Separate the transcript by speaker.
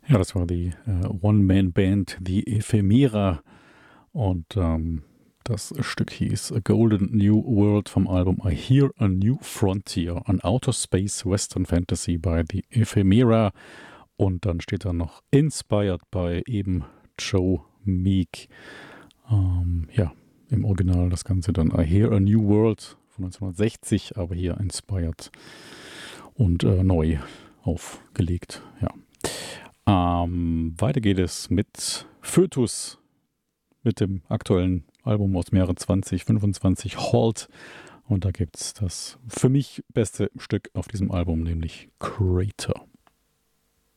Speaker 1: Ja, das war die One-Man-Band, die Ephemera. Und das Stück hieß A Golden New World vom Album I Hear a New Frontier, an Outer Space Western Fantasy bei The Ephemera. Und dann steht da noch Inspired by eben Joe Meek. Ja, im Original das Ganze dann I Hear a New World von 1960, aber hier inspired und neu aufgelegt. Ja. Weiter geht es mit Fötus, mit dem aktuellen Album aus dem Jahre 2025, Halt. Und da gibt es das für mich beste Stück auf diesem Album, nämlich Crater.